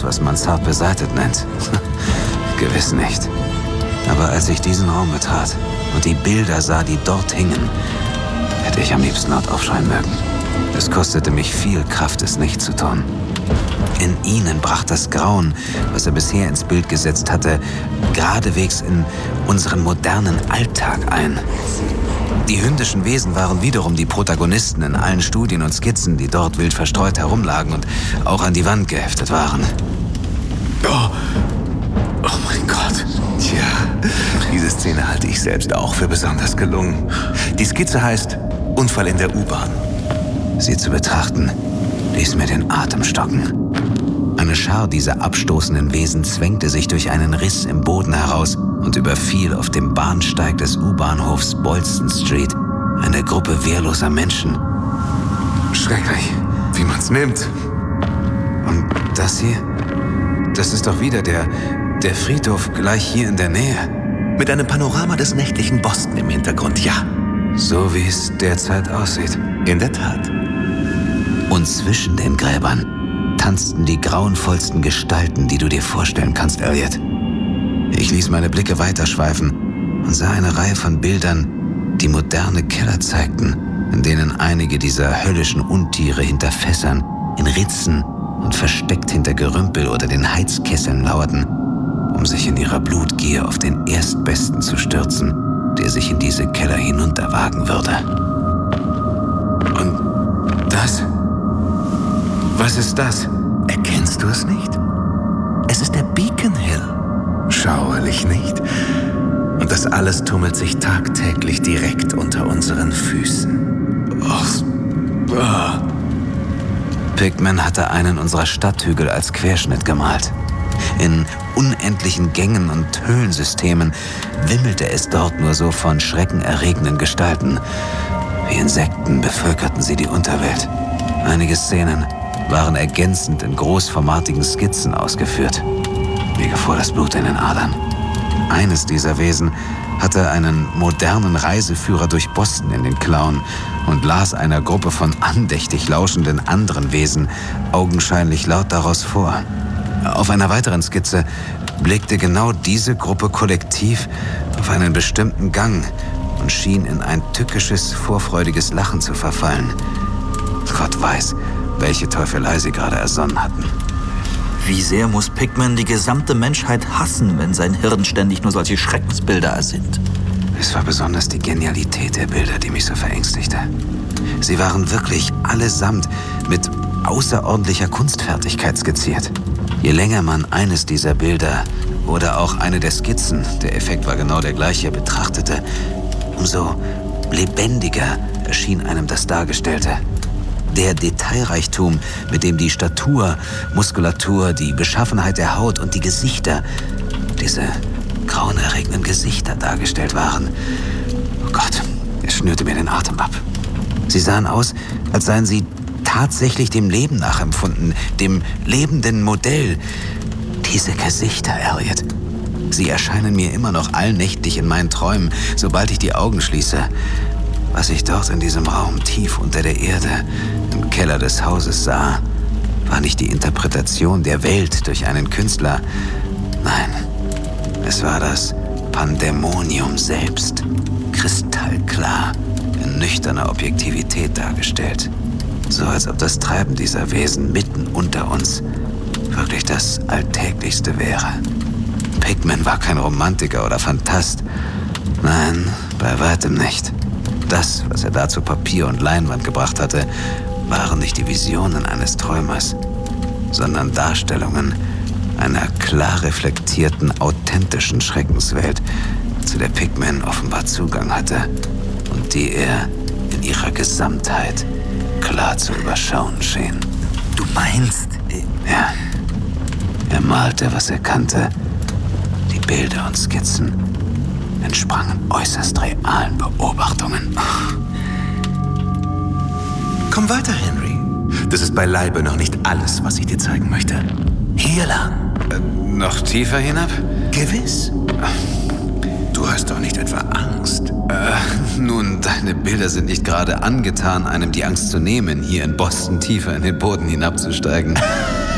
was man zart beseitet nennt. Gewiss nicht. Aber als ich diesen Raum betrat und die Bilder sah, die dort hingen, hätte ich am liebsten laut aufschreien mögen. Es kostete mich viel Kraft, es nicht zu tun. In ihnen brach das Grauen, was er bisher ins Bild gesetzt hatte, geradewegs in unseren modernen Alltag ein. Die hündischen Wesen waren wiederum die Protagonisten in allen Studien und Skizzen, die dort wild verstreut herumlagen und auch an die Wand geheftet waren. Oh mein Gott. Tja, diese Szene halte ich selbst auch für besonders gelungen. Die Skizze heißt Unfall in der U-Bahn. Sie zu betrachten, ließ mir den Atem stocken. Eine Schar dieser abstoßenden Wesen zwängte sich durch einen Riss im Boden heraus und überfiel auf dem Bahnsteig des U-Bahnhofs Boylston Street eine Gruppe wehrloser Menschen. Schrecklich, wie man's nimmt. Und das hier? Das ist doch wieder der Friedhof gleich hier in der Nähe. Mit einem Panorama des nächtlichen Boston im Hintergrund, ja. So wie es derzeit aussieht. In der Tat. Und zwischen den Gräbern tanzten die grauenvollsten Gestalten, die du dir vorstellen kannst, Elliot. Ich ließ meine Blicke weiterschweifen und sah eine Reihe von Bildern, die moderne Keller zeigten, in denen einige dieser höllischen Untiere hinter Fässern, in Ritzen und versteckt hinter Gerümpel oder den Heizkesseln lauerten, um sich in ihrer Blutgier auf den Erstbesten zu stürzen, der sich in diese Keller hinunterwagen würde. Und das? Was ist das? Erkennst du es nicht? Es ist der Beacon Hill. Schauerlich, nicht? Und das alles tummelt sich tagtäglich direkt unter unseren Füßen. Pickman hatte einen unserer Stadthügel als Querschnitt gemalt. In unendlichen Gängen und Höhlensystemen wimmelte es dort nur so von schreckenerregenden Gestalten. Wie Insekten bevölkerten sie die Unterwelt. Einige Szenen waren ergänzend in großformatigen Skizzen ausgeführt. Mir gefuhr das Blut in den Adern. Eines dieser Wesen hatte einen modernen Reiseführer durch Boston in den Klauen und las einer Gruppe von andächtig lauschenden anderen Wesen augenscheinlich laut daraus vor. Auf einer weiteren Skizze blickte genau diese Gruppe kollektiv auf einen bestimmten Gang und schien in ein tückisches, vorfreudiges Lachen zu verfallen. Gott weiß, welche Teufelei sie gerade ersonnen hatten. Wie sehr muss Pickman die gesamte Menschheit hassen, wenn sein Hirn ständig nur solche Schreckensbilder ersinnt? Es war besonders die Genialität der Bilder, die mich so verängstigte. Sie waren wirklich allesamt mit außerordentlicher Kunstfertigkeit skizziert. Je länger man eines dieser Bilder oder auch eine der Skizzen, der Effekt war genau der gleiche, betrachtete, umso lebendiger erschien einem das Dargestellte. Der Detailreichtum, mit dem die Statur, Muskulatur, die Beschaffenheit der Haut und die Gesichter, diese grauenerregenden Gesichter dargestellt waren. Oh Gott, es schnürte mir den Atem ab. Sie sahen aus, als seien sie tatsächlich dem Leben nachempfunden, dem lebenden Modell. Diese Gesichter, Elliot, sie erscheinen mir immer noch allnächtlich in meinen Träumen, sobald ich die Augen schließe. Was ich dort in diesem Raum tief unter der Erde, im Keller des Hauses sah, war nicht die Interpretation der Welt durch einen Künstler. Nein, es war das Pandemonium selbst, kristallklar, in nüchterner Objektivität dargestellt. So als ob das Treiben dieser Wesen mitten unter uns wirklich das Alltäglichste wäre. Pickman war kein Romantiker oder Phantast. Nein, bei weitem nicht. Das, was er da zu Papier und Leinwand gebracht hatte, waren nicht die Visionen eines Träumers, sondern Darstellungen einer klar reflektierten, authentischen Schreckenswelt, zu der Pickman offenbar Zugang hatte und die er in ihrer Gesamtheit klar zu überschauen schien. Du meinst? Ja. Er malte, was er kannte. Die Bilder und Skizzen entsprangen äußerst realen Beobachtungen. Komm weiter, Henry. Das ist beileibe noch nicht alles, was ich dir zeigen möchte. Hier lang. Noch tiefer hinab? Gewiss. Du hast doch nicht etwa Angst. Nun, deine Bilder sind nicht gerade angetan, einem die Angst zu nehmen, hier in Boston tiefer in den Boden hinabzusteigen.